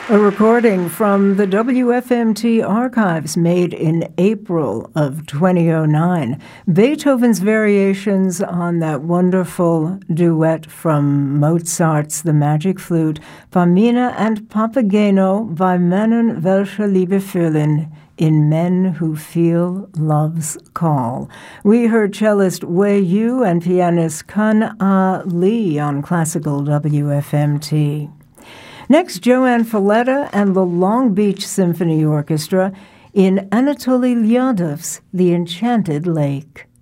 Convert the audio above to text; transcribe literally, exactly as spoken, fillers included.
A recording from the W F M T archives made in April of twenty oh nine. Beethoven's variations on that wonderful duet from Mozart's The Magic Flute, Pamina and Papageno bei Männern welche Liebe fühlen, in Men Who Feel Love's Call. We heard cellist Wei Yu and pianist Kun Ah Lee on classical W F M T. Next, Joanne Falletta and the Long Beach Symphony Orchestra in Anatoly Lyadov's The Enchanted Lake.